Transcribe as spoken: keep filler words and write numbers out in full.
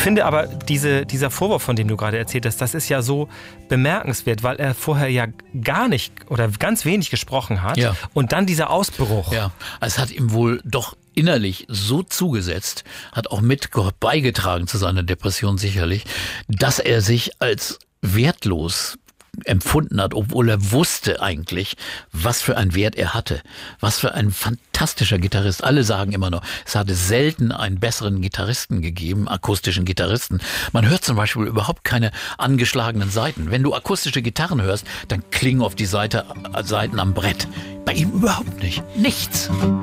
finde aber, diese, dieser Vorwurf, von dem du gerade erzählt hast, das ist ja so bemerkenswert, weil er vorher ja gar nicht oder ganz wenig gesprochen hat. Ja. Und dann dieser Ausbruch. Ja, es hat ihm wohl doch innerlich so zugesetzt, hat auch mit beigetragen zu seiner Depression sicherlich, dass er sich als wertlos empfunden hat, obwohl er wusste eigentlich, was für einen Wert er hatte. Was für ein fantastischer Gitarrist. Alle sagen immer noch, es hatte selten einen besseren Gitarristen gegeben, akustischen Gitarristen. Man hört zum Beispiel überhaupt keine angeschlagenen Saiten. Wenn du akustische Gitarren hörst, dann klingen auf die Seite, Saiten am Brett. Bei ihm überhaupt nicht. Nichts.